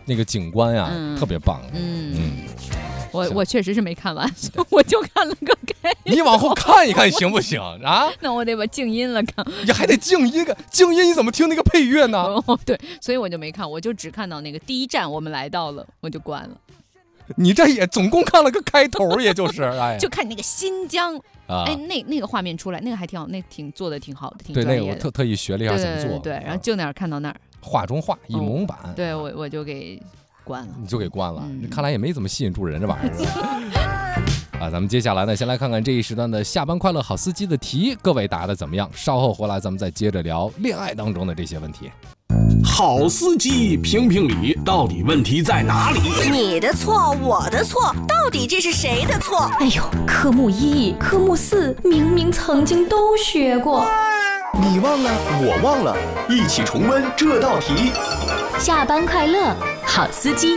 那个景观呀，特别棒。 我确实是没看完，我就看了个开。 你往后看一看行不行啊？ 那我得把静音了看。 你还得静音，静音你怎么听那个配乐呢？ 对，所以我就没看，我就只看到那个第一站我们来到了，我就关了。 你这也总共看了个开头，也就是就看那个新疆。那个画面出来，那个还挺好，那做的挺好的，挺专业的。 对，那个我特意学了一下怎么做。 对，然后就那儿看到那儿， 画中画，一模版。 对，我就给关了。 你就给关了，看来也没怎么吸引住人这玩意儿。咱们接下来呢，先来看看这一时段的下班快乐好司机的题，各位答的怎么样？稍后回来咱们再接着聊恋爱当中的这些问题。 好司机评评理，到底问题在哪里？ 你的错，我的错，到底这是谁的错？ 哎呦，科目1、科目4明明曾经都学过， 你忘了，我忘了，一起重温这道题。 下班快乐，好司机。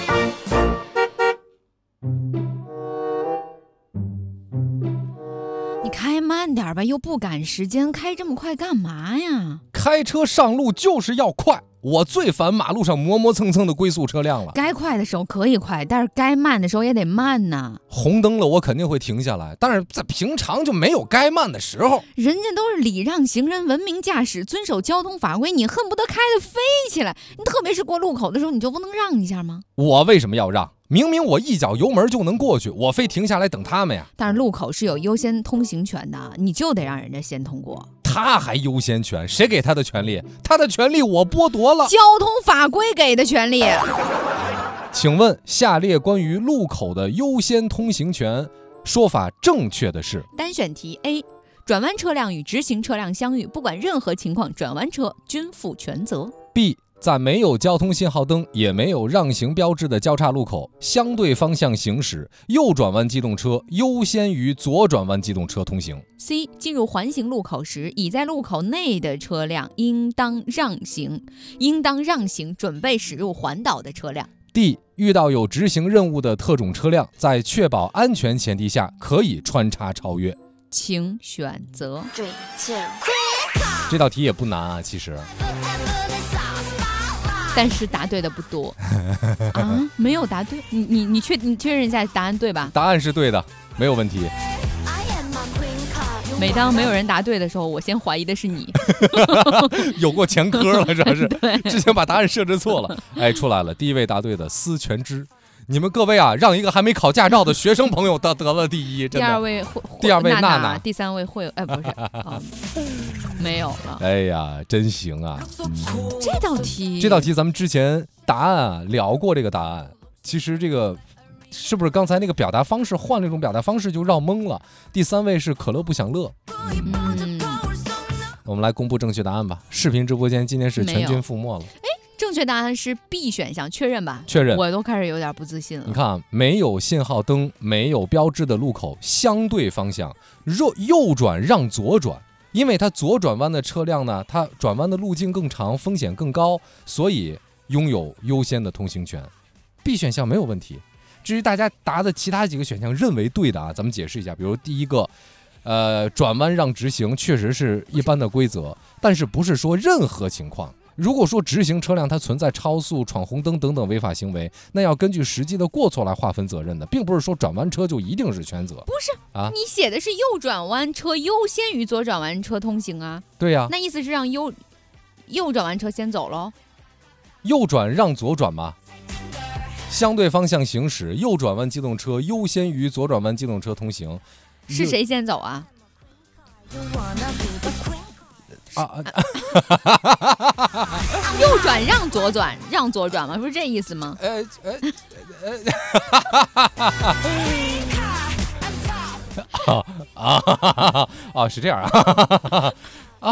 你开慢点吧，又不赶时间，开这么快干嘛呀？ 开车上路就是要快，我最烦马路上磨磨蹭蹭的龟速车辆了。 该快的时候可以快，但是该慢的时候也得慢呐。 红灯了我肯定会停下来，但是在平常就没有该慢的时候。 人家都是礼让行人、文明驾驶、遵守交通法规，你恨不得开得飞起来。你特别是过路口的时候，你就不能让一下吗？ 我为什么要让？明明我一脚油门就能过去，我非停下来等他们呀。 但是路口是有优先通行权的，你就得让人家先通过。 他还优先权？谁给他的权利？他的权利我剥夺了。 交通法规给的权利。 请问下列关于路口的优先通行权说法正确的是？ 单选题 A， 转弯车辆与直行车辆相遇，不管任何情况，转弯车均负全责。 B， 在没有交通信号灯也没有让行标志的交叉路口，相对方向行驶，右转弯机动车优先于左转弯机动车通行。 C， 进入环形路口时，已在路口内的车辆应当让行，准备驶入环岛的车辆。 D， 遇到有执行任务的特种车辆，在确保安全前提下，可以穿插超越。 请选择。 这道题也不难啊，其实。 但是答对的不多啊，没有答对。你确认一下答案对吧？ 答案是对的，没有问题。 每当没有人答对的时候，我先怀疑的是你。 有过前科了，这是对， 之前把答案设置错了。哎，出来了，第一位答对的司全之。你们各位啊，让一个还没考驾照的学生朋友得了第一，真的。第二位娜娜， 第三位不是，没有了。 哎呀，真行啊！ 这道题咱们之前答案啊聊过这个答案，其实这个是不是刚才那个表达方式换了一种表达方式就绕懵了？第三位是可乐不享乐。我们来公布正确答案吧。视频直播间今天是全军覆没了。 正确答案是 B 选项，确认吧？ 确认。 我都开始有点不自信了。 你看，没有信号灯、没有标志的路口，相对方向，右转让左转，因为它左转弯的车辆呢，它转弯的路径更长，风险更高，所以拥有优先的通行权。B 选项没有问题。至于大家答的其他几个选项认为对的啊，咱们解释一下。比如第一个，转弯让直行确实是一般的规则，但是不是说任何情况。如果说直行车辆它存在超速、闯红灯等等违法行为，那要根据实际的过错来划分责任的，并不是说转弯车就一定是全责。 不是啊， 你写的是右转弯车优先于左转弯车通行啊。 对呀， 那意思是让右转弯车先走喽？ 右转让左转吗？相对方向行驶，右转弯机动车优先于左转弯机动车通行。 是谁先走啊？右转让左转，让左转吗？不是这意思吗？ 是这样啊！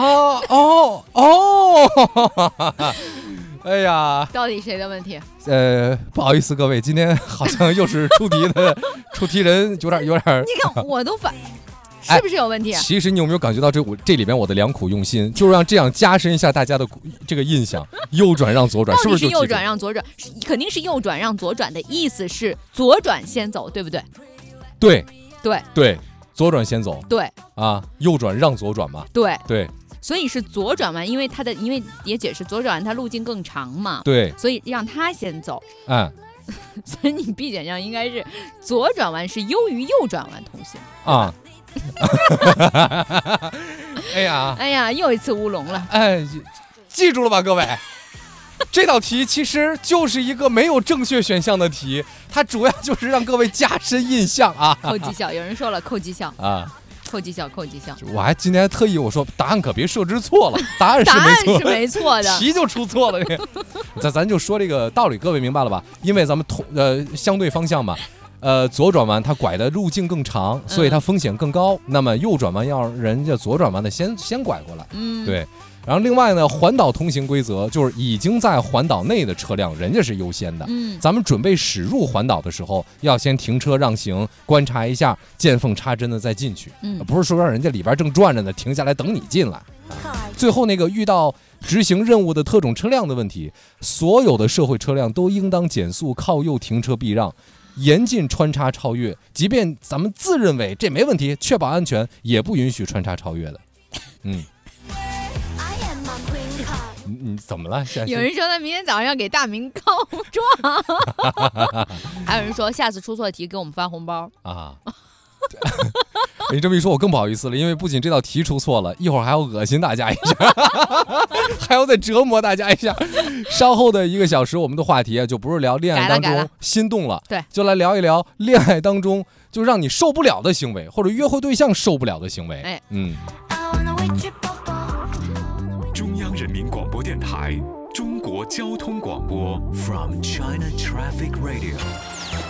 哎呀， 到底谁的问题？ 不好意思各位，今天好像又是出题人有点。 你看我都反。是不是有问题？ 其实你有没有感觉到这里面我的良苦用心，就是让这样加深一下大家的这个印象。右转让左转，是不是右转让左转？肯定是右转让左转的意思是左转先走，对不对？ 对，左转先走。 对啊，右转让左转嘛。 对。 所以是左转弯，因为也解释左转弯它路径更长嘛， 对， 所以让他先走。所以你 B 选项应该是左转弯是优于右转弯通行啊。哎呀， 又一次乌龙了。 记住了吧，各位。这道题其实就是一个没有正确选项的题，它主要就是让各位加深印象啊。 扣绩效，有人说了扣绩效啊， 扣绩效。 我今天特意我说答案可别设置错了，答案是没错的，题就出错了。咱就说这个道理，各位明白了吧？因为咱们相对方向嘛。左转弯它拐的路径更长，所以它风险更高。那么右转弯要让人家左转弯的先拐过来，对。然后另外呢，环岛通行规则就是已经在环岛内的车辆，人家是优先的。咱们准备驶入环岛的时候，要先停车让行，观察一下，见缝插针的再进去，不是说让人家里边正转着呢，停下来等你进来。最后那个遇到执行任务的特种车辆的问题，所有的社会车辆都应当减速，靠右停车避让。严禁穿插超越，即便咱们自认为这没问题，确保安全，也不允许穿插超越的。你怎么了？ 有人说他明天早上要给大明告状，还有人说下次出错题给我们发红包啊。 你这么一说，我更不好意思了，因为不仅这道题出错了，一会儿还要恶心大家一下，还要再折磨大家一下。稍后的1个小时，我们的话题就不是聊恋爱当中心动了， 对， 就来聊一聊恋爱当中就让你受不了的行为，或者约会对象受不了的行为。 中央人民广播电台，中国交通广播 From China Traffic Radio。